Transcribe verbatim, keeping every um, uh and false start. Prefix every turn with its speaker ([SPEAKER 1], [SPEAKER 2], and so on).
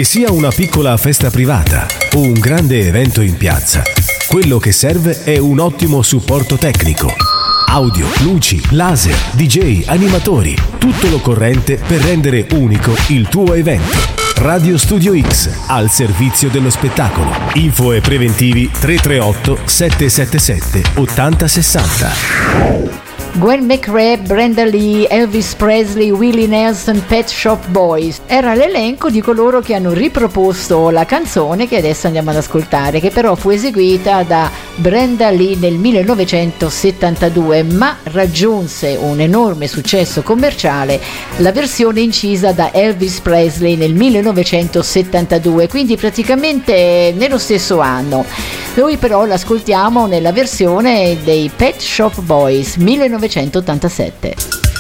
[SPEAKER 1] Che sia una piccola festa privata o un grande evento in piazza, quello che serve è un ottimo supporto tecnico. Audio, luci, laser, D J, animatori, tutto l'occorrente per rendere unico il tuo evento. Radio Studio X, al servizio dello spettacolo. Info e preventivi tre tre otto sette sette sette otto zero sei zero.
[SPEAKER 2] Gwen McRae, Brenda Lee, Elvis Presley, Willie Nelson, Pet Shop Boys. Era l'elenco di coloro che hanno riproposto la canzone che adesso andiamo ad ascoltare, che però fu eseguita da Brenda Lee nel millenovecentosettantadue, ma raggiunse un enorme successo commerciale la versione incisa da Elvis Presley nel millenovecentosettantadue, quindi praticamente nello stesso anno. Noi però l'ascoltiamo nella versione dei Pet Shop Boys millenovecentottantasette.